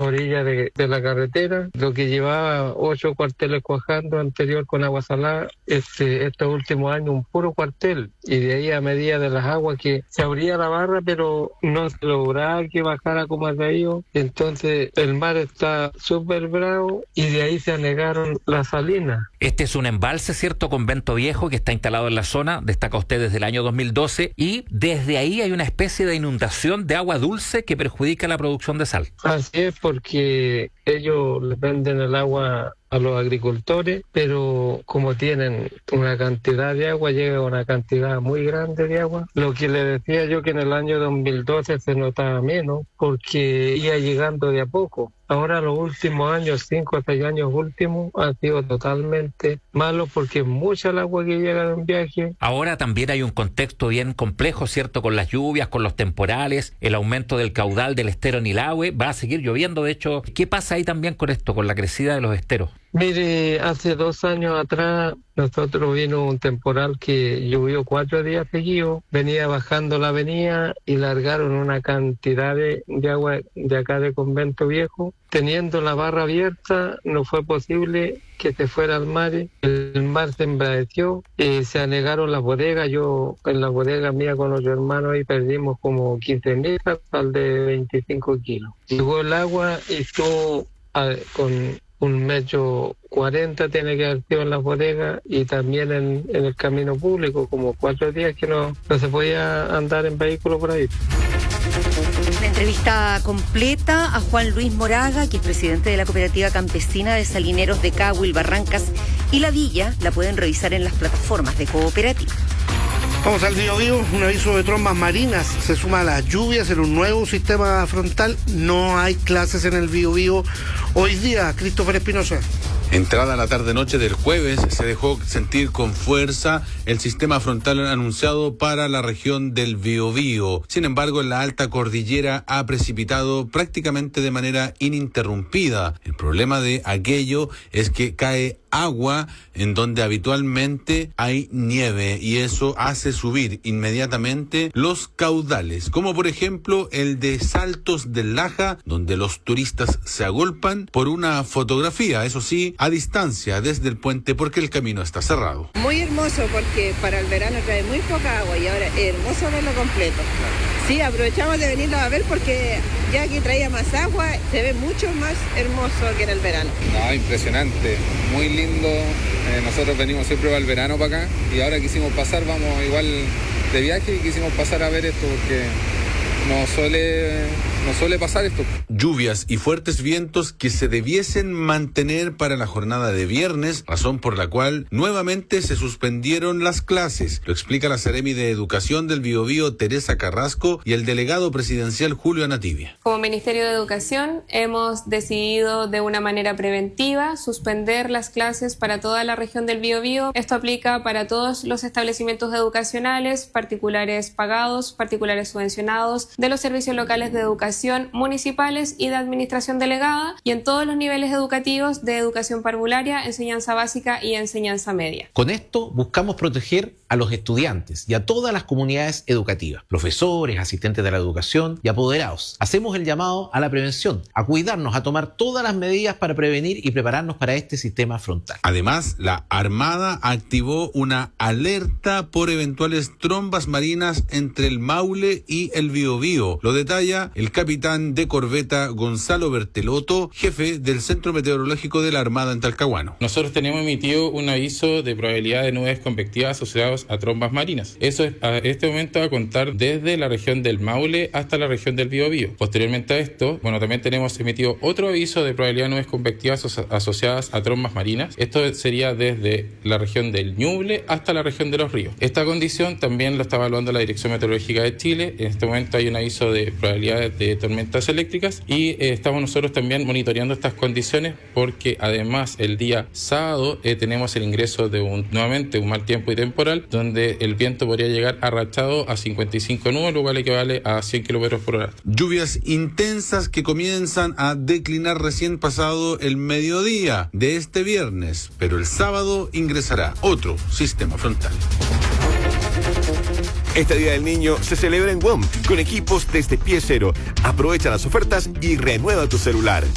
orilla de la carretera, lo que llevaba 8 cuarteles cuajando anterior con agua salada, estos últimos años un puro cuartel, y de ahí a medida de las aguas que se abría la barra, pero no se lograba que bajara como ha traído, entonces el mar está súper bravo y de ahí se anegaron las salinas. Este es un embalse, ¿cierto? Convento Viejo, que está instalado en la zona, destaca usted desde el año 2012, y desde ahí hay una especie de inundación de agua dulce que perjudica la producción de sal. Así es, porque ellos le venden el agua a los agricultores, pero como tienen una cantidad de agua, llega una cantidad muy grande de agua. Lo que le decía yo que en el año 2012 se notaba menos, porque iba llegando de a poco. Ahora los últimos años, 5 o 6 años últimos, han sido totalmente malos porque es mucha el agua que llega de un viaje. Ahora también hay un contexto bien complejo, ¿cierto? Con las lluvias, con los temporales, el aumento del caudal del estero Nilahue. Va a seguir lloviendo, de hecho. ¿Qué pasa ahí también con esto, con la crecida de los esteros? Mire, hace 2 años atrás nosotros vino un temporal que llovió 4 días seguidos, venía bajando la avenida y largaron una cantidad de agua de acá de Convento Viejo. Teniendo la barra abierta no fue posible que se fuera al mar, el mar se embradeció, se anegaron las bodegas. Yo en la bodega mía con los hermanos ahí perdimos como 15.000 al de 25 kilos. Llegó el agua y estuvo con 1,40 m tiene que haber sido en las bodegas y también en el camino público, como 4 días que no se podía andar en vehículo por ahí. Una entrevista completa a Juan Luis Moraga, que es presidente de la Cooperativa Campesina de Salineros de Cahuil, Barrancas y La Villa. La pueden revisar en las plataformas de Cooperativa. Vamos al Biobío, un aviso de trombas marinas, se suma a las lluvias en un nuevo sistema frontal, no hay clases en el Biobío hoy día. Christopher Espinosa. Entrada la tarde-noche del jueves, se dejó sentir con fuerza el sistema frontal anunciado para la región del Biobío. Sin embargo, en la alta cordillera ha precipitado prácticamente de manera ininterrumpida. El problema de aquello es que cae agua en donde habitualmente hay nieve y eso hace subir inmediatamente los caudales, como por ejemplo el de Saltos del Laja, donde los turistas se agolpan por una fotografía, eso sí, a distancia desde el puente porque el camino está cerrado. Muy hermoso porque para el verano trae muy poca agua y ahora es hermoso verlo completo. Sí, aprovechamos de venirlo a ver porque ya aquí traía más agua, se ve mucho más hermoso que en el verano. No, impresionante, muy lindo. Nosotros venimos siempre para el verano para acá y ahora quisimos pasar, vamos igual de viaje y quisimos pasar a ver esto porque no suele pasar esto. Lluvias y fuertes vientos que se debiesen mantener para la jornada de viernes, razón por la cual nuevamente se suspendieron las clases. Lo explica la Seremi de Educación del Biobío, Teresa Carrasco, y el delegado presidencial Julio Anativia. Como Ministerio de Educación hemos decidido de una manera preventiva suspender las clases para toda la región del Biobío. Esto aplica para todos los establecimientos educacionales, particulares pagados, particulares subvencionados, de los servicios locales de educación municipales y de administración delegada y en todos los niveles educativos de educación parvularia, enseñanza básica y enseñanza media. Con esto buscamos proteger a los estudiantes y a todas las comunidades educativas, profesores, asistentes de la educación y apoderados. Hacemos el llamado a la prevención, a cuidarnos, a tomar todas las medidas para prevenir y prepararnos para este sistema frontal. Además, la Armada activó una alerta por eventuales trombas marinas entre el Maule y el Biobío. Lo detalla el capitán de corbeta Gonzalo Bertelotto, jefe del Centro Meteorológico de la Armada en Talcahuano. Nosotros tenemos emitido un aviso de probabilidad de nubes convectivas asociadas a trombas marinas. Eso es a este momento a contar desde la región del Maule hasta la región del Biobío. Posteriormente a esto, también tenemos emitido otro aviso de probabilidad de nubes convectivas asociadas a trombas marinas. Esto sería desde la región del Ñuble hasta la región de los ríos. Esta condición también la está evaluando la Dirección Meteorológica de Chile. En este momento hay un aviso de probabilidades de tormentas eléctricas y estamos nosotros también monitoreando estas condiciones porque además el día sábado tenemos el ingreso de nuevamente un mal tiempo y temporal donde el viento podría llegar arrachado a 55 nudos, lo cual equivale a 100 km/h. Lluvias intensas que comienzan a declinar recién pasado el mediodía de este viernes, pero el sábado ingresará otro sistema frontal. Este Día del Niño se celebra en WOM con equipos desde pie cero. Aprovecha las ofertas y renueva tu celular.